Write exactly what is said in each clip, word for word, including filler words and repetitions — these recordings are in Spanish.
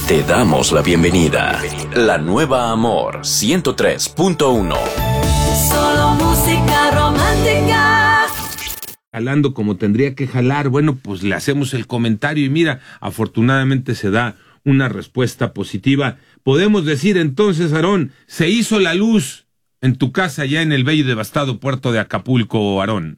Te damos la bienvenida. La Nueva Amor ciento tres punto uno. Solo música romántica. Jalando como tendría que jalar, bueno, pues le hacemos el comentario y mira, afortunadamente se da una respuesta positiva. Podemos decir entonces, Aarón, se hizo la luz en tu casa ya en el bello y devastado puerto de Acapulco, Aarón.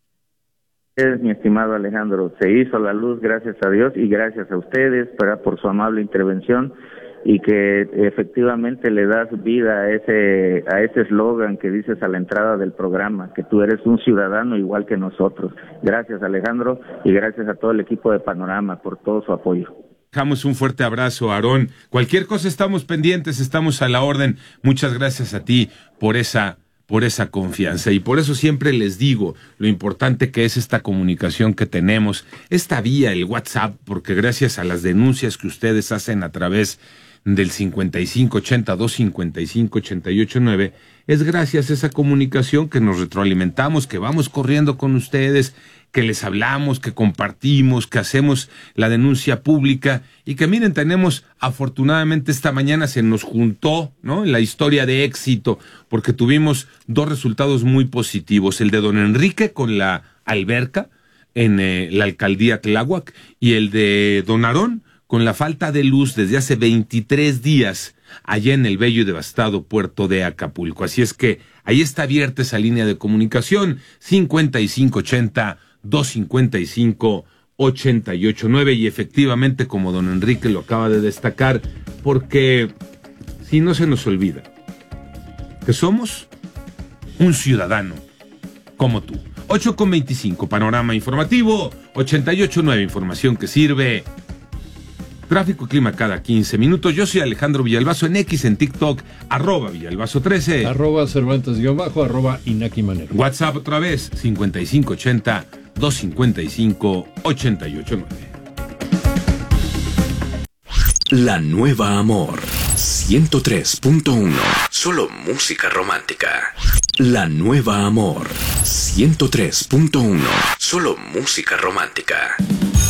Es mi estimado Alejandro, se hizo la luz, gracias a Dios y gracias a ustedes para por su amable intervención y que efectivamente le das vida a ese a ese eslogan que dices a la entrada del programa, que tú eres un ciudadano igual que nosotros. Gracias, Alejandro, y gracias a todo el equipo de Panorama por todo su apoyo. Dejamos un fuerte abrazo, Aarón. Cualquier cosa estamos pendientes, estamos a la orden. Muchas gracias a ti por esa por esa confianza. Y por eso siempre les digo lo importante que es esta comunicación que tenemos, esta vía, el WhatsApp, porque gracias a las denuncias que ustedes hacen a través del cincuenta y cinco ochenta, dos cincuenta y cinco, ochenta y ocho nueve, es gracias a esa comunicación que nos retroalimentamos, que vamos corriendo con ustedes, que les hablamos, que compartimos, que hacemos la denuncia pública y que miren, tenemos, afortunadamente esta mañana se nos juntó, ¿no?, la historia de éxito, porque tuvimos dos resultados muy positivos, el de don Enrique con la alberca en eh, la alcaldía Tláhuac y el de don Aarón con la falta de luz desde hace veintitrés días allá en el bello y devastado puerto de Acapulco. Así es que ahí está abierta esa línea de comunicación, cincuenta y cinco ochenta, dos cincuenta y cinco, ochenta y ocho nueve, y efectivamente, como don Enrique lo acaba de destacar, porque si no se nos olvida que somos un ciudadano como tú. ocho con veinticinco, panorama informativo, ochenta y ocho nueve, información que sirve. Tráfico y clima cada quince minutos. Yo soy Alejandro Villalbazo en X, en TikTok, arroba Villalbazo trece. Arroba Cervantes guión bajo, arroba Inaki Manero. WhatsApp otra vez, cincuenta y cinco ochenta, dos cincuenta y cinco, ochenta y ocho nueve. La Nueva Amor ciento tres punto uno. Solo música romántica. La Nueva Amor ciento tres punto uno. Solo música romántica.